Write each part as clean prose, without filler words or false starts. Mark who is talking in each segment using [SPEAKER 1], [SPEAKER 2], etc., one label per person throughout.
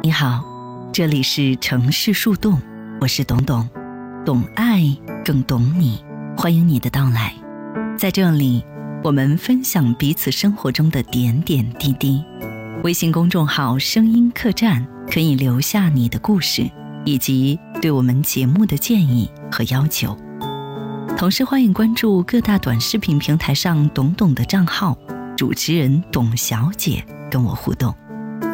[SPEAKER 1] 你好，这里是城市树洞，我是董董，懂爱更懂你，欢迎你的到来。在这里，我们分享彼此生活中的点点滴滴。微信公众号声音客栈可以留下你的故事，以及对我们节目的建议和要求。同时欢迎关注各大短视频平台上董董的账号，主持人董小姐跟我互动。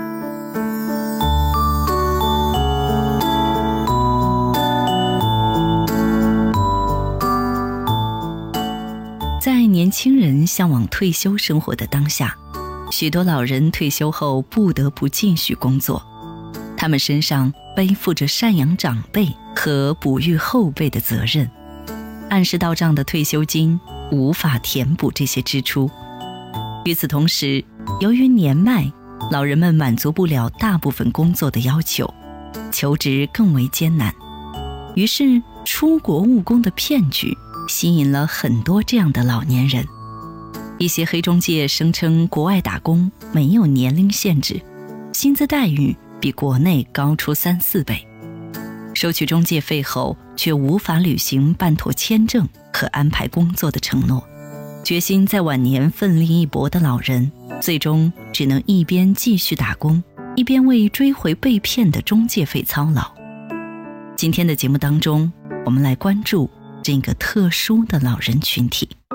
[SPEAKER 1] 在年轻人向往退休生活的当下，许多老人退休后不得不继续工作，他们身上背负着赡养长辈和哺育后辈的责任，按时到账的退休金无法填补这些支出。与此同时，由于年迈，老人们满足不了大部分工作的要求，求职更为艰难。于是出国务工的骗局吸引了很多这样的老年人。一些黑中介声称国外打工没有年龄限制，薪资待遇比国内高出3-4倍，收取中介费后却无法履行办妥签证和安排工作的承诺。决心在晚年奋力一搏的老人，最终只能一边继续打工，一边为追回被骗的中介费操劳。今天的节目当中，我们来关注这个特殊的老人群体。